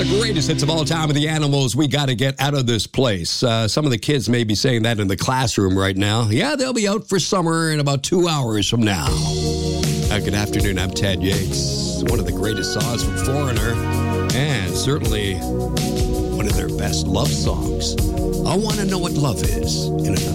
The greatest hits of all time of the Animals. We got to get out of this place. Some of the kids may be saying that in the classroom right now. Yeah, they'll be out for summer in about 2 hours from now. Good afternoon. I'm Ted Yates. One of the greatest songs from Foreigner, and certainly one of their best love songs. I Want to Know What Love Is in another